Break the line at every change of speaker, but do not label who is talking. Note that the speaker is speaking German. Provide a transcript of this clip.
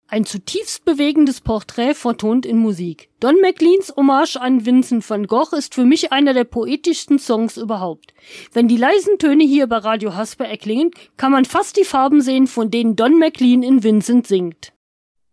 Ein zutiefst bewegendes Porträt vertont in Musik. Don McLeans Hommage an Vincent van Gogh ist für mich einer der poetischsten Songs überhaupt. Wenn die leisen Töne hier bei Radio Hasper erklingen, kann man fast die Farben sehen, von denen Don McLean in Vincent singt.